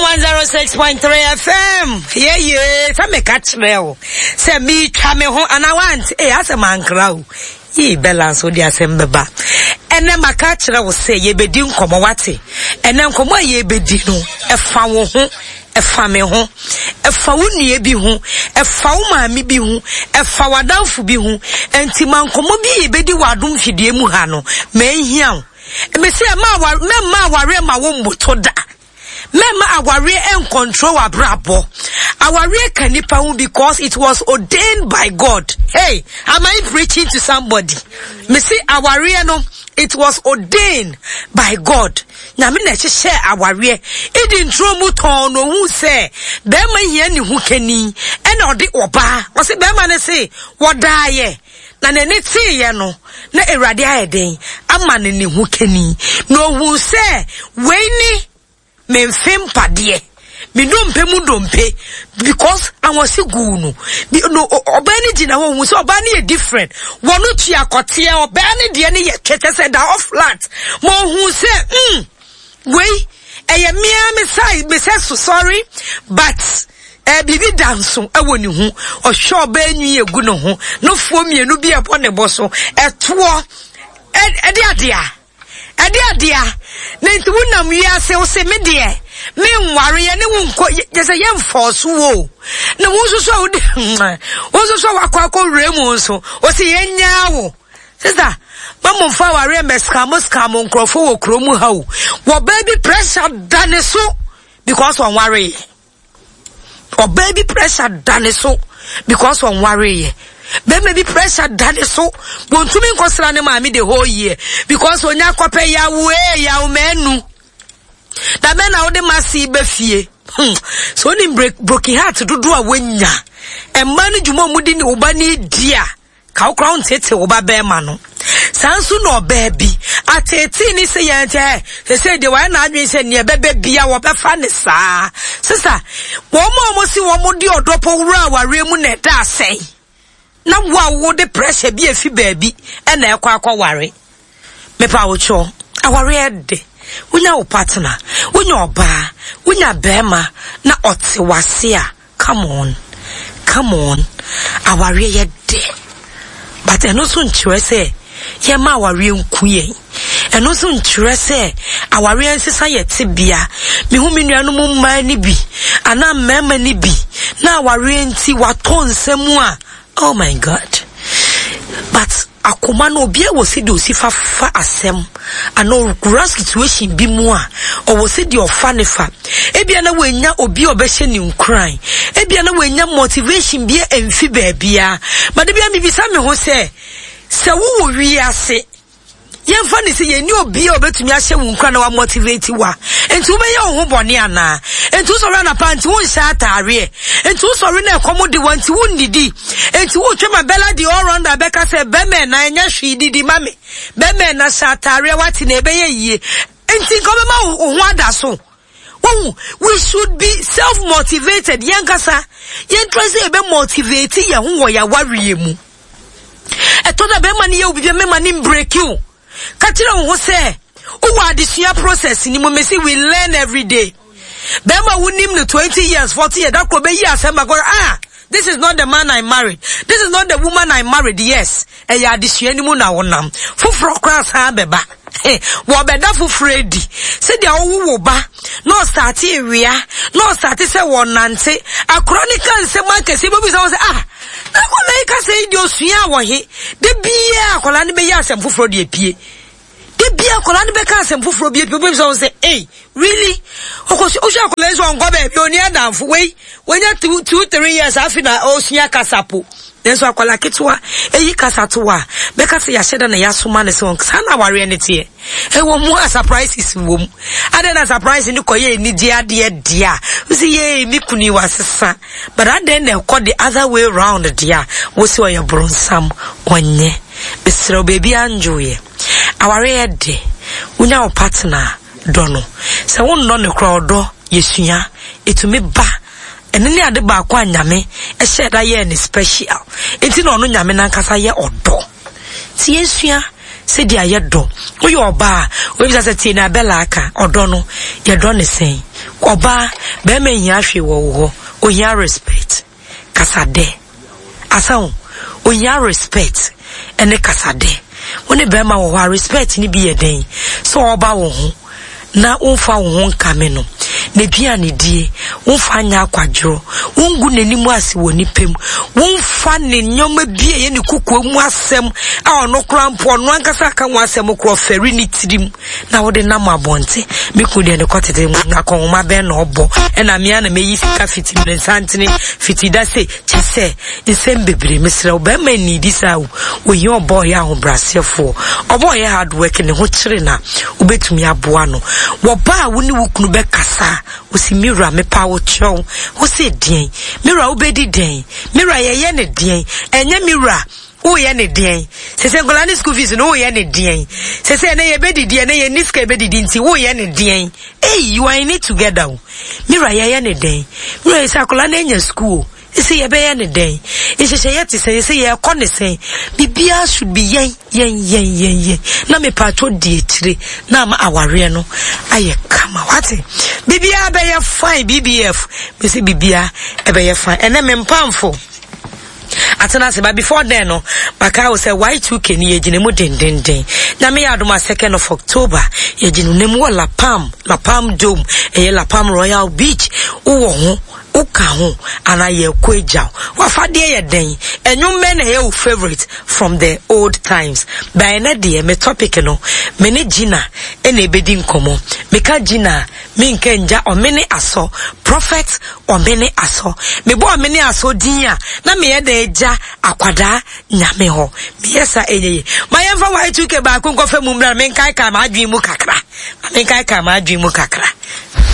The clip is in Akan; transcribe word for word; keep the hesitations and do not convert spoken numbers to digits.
one oh six point three F M. Yeah, yeah. Sa me catch me. Se mi twa me ho and I want. Eh, asa man kraw. Ye balance o di asembeba. Ene maka kire wo se ye bedi nkomo wate. Ene nkomo ye bedi no e fa wo ho, e fa me ho, e fa wo nue bi ho, e fa wo maami bi ho, e fa wadanfo bi ho. Enti man nkomo bi ye bedi wadom fidie mu ha no. Me hian. E me se ma wa me ma ware ma wo mboto da. Mema aware en control abrabo. Aware kanipa hu because it was ordained by God. Hey, am I preaching to somebody? Me see aware no, it was ordained by God. Na me na share aware. E di ntro mu ton no hu say, be ma hia ni hu kani. E na odi oba. O se be ma ne say, woda ye. Na ne ne ti ye no, na Awurade ayeden. Ama ne ne hu kani. No hu say, we ni me mfem padie me dompe mu dompe because I was gunu no obani gina ho hu so obani e different wonu tua kote obani de ne ye kete se da off flat mo hu se mm we eye mia me sai me say so sorry but eh bibi danso e woni hu o hwe obani egu no ho no fo mienu bi e bo ne bo so eto e de adea ade adea na nti wunam wiase wo se me de me nware ye ne wunko ye se ye mforce wo na wo so so wo so so wakwa ko remu so wo se ye nyawo sister mama mfa ware meska muska mon krofo wo kromu ha wo wo baby pressure dane so because on worry or baby pressure dane so because on worry be maybe pressure dane so won't me nkosra ne ma me the whole year because onya kope ya we ya umenu da me na wo de masi be fie so ni break broken heart dudu a wanya e ma ni dwuma mu di ni oba ni dia ka crown tete oba be ma no sansu no baby atete ni se yante se se de wa na adwen se ne bebe bia wo be fa ne saa sister wo mo mo si wo mo di odopo wura aware mu na da sei na wa wo de pressure bi efi baabi e na ekwa akwa ware me pa wo cho aware de unya wo partner unya oba unya bema na oti wase a come on come on aware ye de but eno so nchire se ye ma aware nkuye eno so nchire se aware nsesa ye tebia me hu me nuanu mu mma ni bi ana mema ni bi na aware nti wato nsemu a oh my God. But akoma no bia wo se de osifa fa asem ano grass situation bi mu a o wo se de ofa ne fa e bia na wanya obi obehye ni nkran e bia na wanya motivation bia emfi ba bia but bia mi bisa me ho se se wo wo wi ase yemfa ne se yeni obi obetumi ahye wo nkran na wa motivate wa enti wo be ye ho bone ana enti wo so na panti wo nsa atare enti wo so na ekomo de wanti wo ndidi enti wo twema bela di all round abeka se beme na enya hwi didi mame beme na sa atare wati na ebe ye yie enti ko be ma wo ho ada so wo we should be self motivated yankasa yen trust e be motivate ye ho wo ya warie mu eto da be ma ne ye obi me ma ne break you katira wo se o wa adesua process ni mo mesi we learn every day bema wunim no twenty years forty years that could be years am go ah this is not the man I married, this is not the woman I married. Yes e ya adesua ni mu na wonam foforo class ha beba wo beda fofredi se dia wo wo ba no start ewia no start se wonante a chronicle se makese bobi se ah na ko like say di osua wo he de bia akola ne be ya asem foforo de pie de bia akola ne be ka asem foforo bia bobi se say hey really okosi osua akola so ongo be bi oni adamfo we wenya two two three years afina osua kasapo nenso akola ketwa eyi kasato a be ka se ya sheda na ya soma ne se on sana ware ne tie e wo mu a surprises wo mu ade na surprise ni koye ni dia dia dia usi ye mi kuni wasesa but ade na ko the other way round dia wo si oye bronsam onye besro baby anjoye aware de unya o partner dono se won no ne krodo yesua etumi ba enene ade ba kwa nyame e sheda ye ne special enti no no nyame nankasa ye odo ti yesua se dia ye do oyo oba o bisa se ti na bela aka odo no ye do ne sen oba be me hia hwe wo ho o hia respect kasade asan o hia respect ene kasade woni be ma wo respect ni bi yeden so oba wo ho na unfa wo ho nkame no na duane die unfa nya akwadwo ungu nanimu ase wo nipem unfa ne nyoma bie ye ne kukuo mu asem a ono krampo no ankasa ka mu asem kro feri ni tirim na wo de nam abonte me ku de ne kotete na konma be na obo e na me na meyi sika fiti ne santene fiti da se chese nsem bebre mesra wo be ma ni di sa wo ye obo ya ho brasefo obo ye hard work ne ho kire na wo betumi aboa no wo ba wo ni wo kunu be kasa usi mira me pa wo chon usi dien mira obedi dien mira ye ye ne dien enye mira wo ye ne dien sese ngola ni school fees no wo ye ne dien sese ne ye bedi dien ne ye niska bedi dien ti wo ye ne dien hey you are in it together mira ye ye ne dien mira isa kola na nya school isi ye be ye ne dien isi se ye ti se se ye ko ne sen bibia should be yen yen yen yen yen na me pa to die tire na ma aware no aye kama wati bibia be ye fine B B F me say bibia e be ye fine ene me mpamfo atena se ba before then no maka wo say Y two K ni yegine mu den den den na me yadoma second of October yegine nemu La Palm La Palm Dome e La Palm Royal Beach wo ho uka ho ana ye kweja wafade ye den enwume na ye favorite from the old times by na de me topic no me ne Gina e na ebedi nkomo me ka Gina me nkenja o me ne aso prophet o me ne aso me bo o me ne aso din a na me ye de eja akwada nyame ho me yesa eyeye ma ye fa Y two K ba ko nkofa mu mra me nkai ka ma adwi mu kakra me nkai ka ma adwi mu kakra